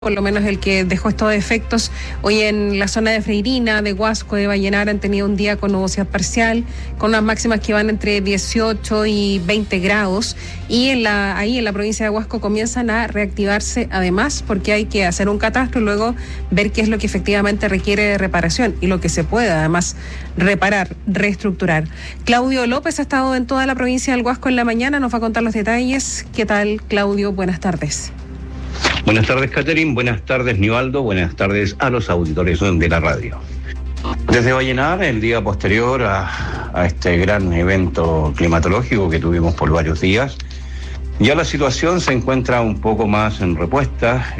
por lo menos el que dejó estos efectos. Hoy en la zona de Freirina, de Huasco, de Vallenar han tenido un día con nubosidad parcial, con unas máximas que van entre 18 y 20 grados. Y ahí en la provincia de Huasco comienzan a reactivarse además, porque hay que hacer un catastro y luego ver qué es lo que efectivamente requiere de reparación y lo que se puede además reparar, reestructurar. Claudio López ha estado en toda la provincia del Huasco en la mañana, nos va a contar los detalles. ¿Qué tal, Claudio? Buenas tardes. Buenas tardes, Catherine. Buenas tardes, Nivaldo. Buenas tardes a los auditores de la radio. Desde Vallenar, el día posterior a este gran evento climatológico que tuvimos por varios días, ya la situación se encuentra un poco más en repuesta,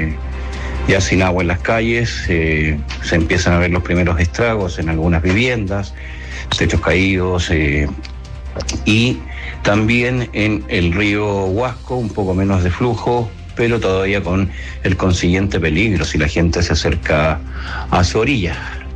ya sin agua en las calles, se empiezan a ver los primeros estragos en algunas viviendas, techos caídos, y también en el río Huasco un poco menos de flujo, pero todavía con el consiguiente peligro si la gente se acerca a su orilla.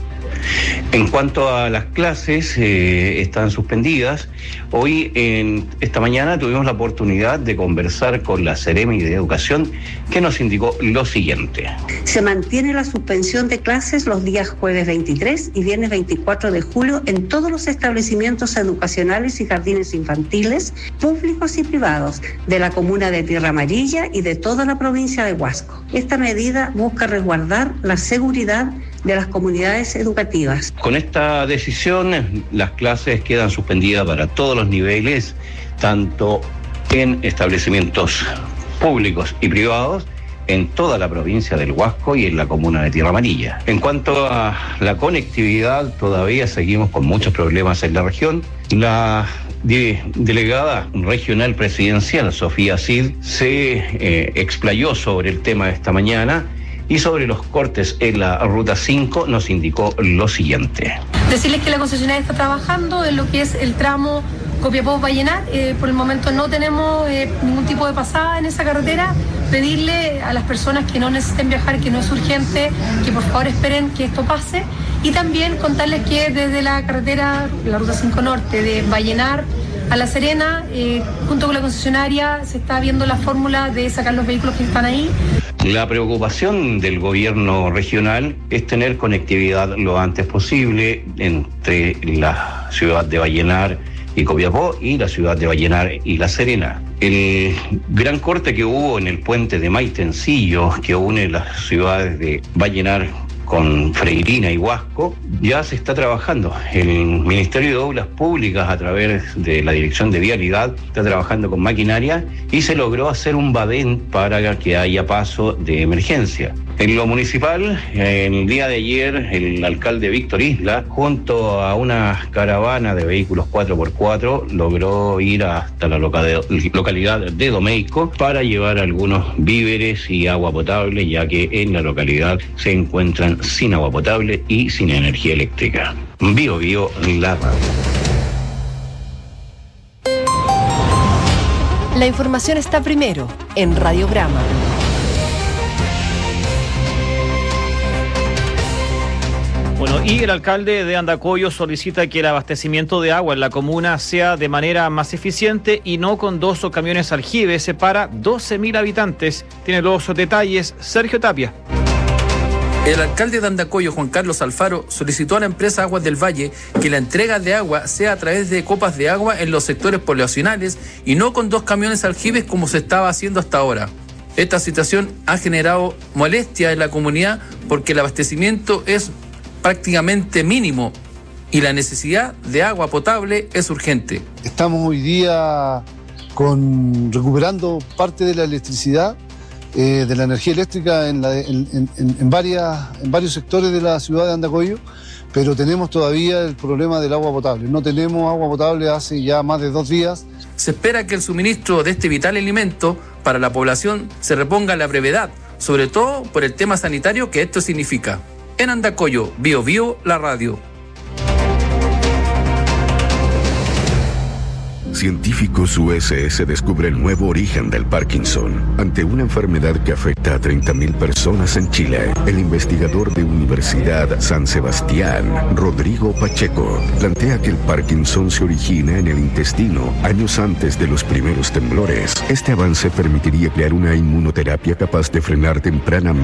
En cuanto a las clases, están suspendidas. Hoy, esta mañana, tuvimos la oportunidad de conversar con la Seremi de Educación, que nos indicó lo siguiente. Se mantiene la suspensión de clases los días jueves 23 y viernes 24 de julio en todos los establecimientos educacionales y jardines infantiles, públicos y privados, de la comuna de Tierra Amarilla y de toda la provincia de Huasco. Esta medida busca resguardar la seguridad de las comunidades educativas. Con esta decisión, las clases quedan suspendidas para todos los niveles, tanto en establecimientos públicos y privados, en toda la provincia del Huasco y en la comuna de Tierra Amarilla. En cuanto a la conectividad, todavía seguimos con muchos problemas en la región. La delegada regional presidencial, Sofía Cid, se explayó sobre el tema esta mañana y sobre los cortes en la Ruta 5 nos indicó lo siguiente. Decirles que la concesionaria está trabajando en lo que es el tramo Copiapó-Vallenar. Por el momento no tenemos ningún tipo de pasada en esa carretera. Pedirle a las personas que no necesiten viajar, que no es urgente, que por favor esperen que esto pase. Y también contarles que desde la carretera, la Ruta 5 Norte, de Vallenar a La Serena, junto con la concesionaria, se está viendo la fórmula de sacar los vehículos que están ahí. La preocupación del gobierno regional es tener conectividad lo antes posible entre la ciudad de Vallenar y Copiapó y la ciudad de Vallenar y La Serena. El gran corte que hubo en el puente de Maitencillo, que une las ciudades de Vallenar con Freirina y Huasco, ya se está trabajando. El Ministerio de Obras Públicas, a través de la Dirección de Vialidad, está trabajando con maquinaria y se logró hacer un badén para que haya paso de emergencia. En lo municipal, en el día de ayer, el alcalde Víctor Isla, junto a una caravana de vehículos 4x4, logró ir hasta la localidad de Domeico para llevar algunos víveres y agua potable, ya que en la localidad se encuentran sin agua potable y sin energía eléctrica. Bio, la radio. La información está primero en Radiograma. Bueno, y el alcalde de Andacollo solicita que el abastecimiento de agua en la comuna sea de manera más eficiente y no con 2 camiones aljibes para 12.000 habitantes. Tiene los detalles Sergio Tapia. El alcalde de Andacollo, Juan Carlos Alfaro, solicitó a la empresa Aguas del Valle que la entrega de agua sea a través de copas de agua en los sectores poblacionales y no con 2 camiones aljibes como se estaba haciendo hasta ahora. Esta situación ha generado molestia en la comunidad porque el abastecimiento es prácticamente mínimo y la necesidad de agua potable es urgente. Estamos hoy día recuperando parte de la electricidad, de la energía eléctrica en varios sectores de la ciudad de Andacollo, pero tenemos todavía el problema del agua potable. No tenemos agua potable hace ya más de 2 días. Se espera que el suministro de este vital alimento para la población se reponga a la brevedad, sobre todo por el tema sanitario que esto significa. En Andacollo, Bio, la radio. Científicos USS descubre el nuevo origen del Parkinson. Ante una enfermedad que afecta a 30.000 personas en Chile, el investigador de Universidad San Sebastián, Rodrigo Pacheco, plantea que el Parkinson se origina en el intestino años antes de los primeros temblores. Este avance permitiría crear una inmunoterapia capaz de frenar tempranamente